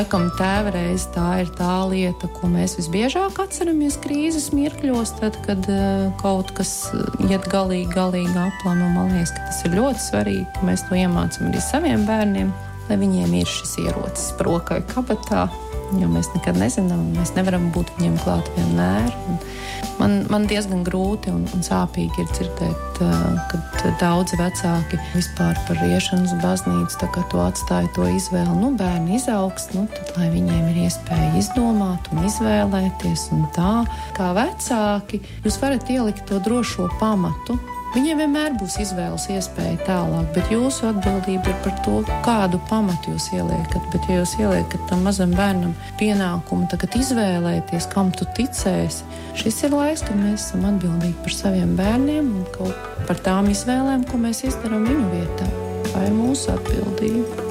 Kam tēvreiz tā ir tā lieta, ko mēs visbiežāk atceramies krīzes mirkļos, tad, kad kaut kas iet galīgi aplam, un man liekas, ka tas ir ļoti svarīgi, ka mēs to iemācam arī saviem bērniem, lai viņiem ir šis ierocis sprokai kabatā, jo mēs nekad nezinām, mēs nevaram būt viņiem klāt vienmēr. Man diezgan grūti un sāpīgi ir dzirdēt, kad daudzi vecāki vispār par iešanu uz baznīcu, tā kā to atstāja to izvēli. Bērni izaugs, tad lai viņiem ir iespēja izdomāt un izvēlēties un tā. Kā vecāki, jūs varat ielikt to drošo pamatu. Viņiem vienmēr būs izvēles iespēja tālāk, bet jūsu atbildība ir par to, kādu pamatu jūs ieliekat. Bet ja jūs ieliekat tam mazam bērnam pienākumu tagad izvēlēties, kam tu ticēsi, šis ir laiks, kad mēs esam atbildīgi par saviem bērniem un kaut par tām izvēlēm, ko mēs izdarām viņu vietā. Tā ir mūsu atbildība.